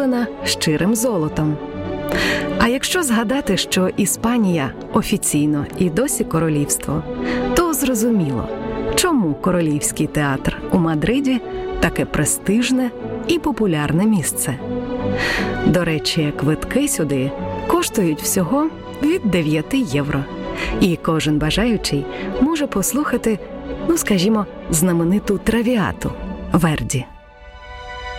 вималевана щирим золотом. А якщо згадати, що Іспанія офіційно і досі королівство, то зрозуміло, чому Королівський театр у Мадриді таке престижне і популярне місце. До речі, квитки сюди коштують всього від 9 євро. І кожен бажаючий може послухати, скажімо, знамениту «Травіату» Верді.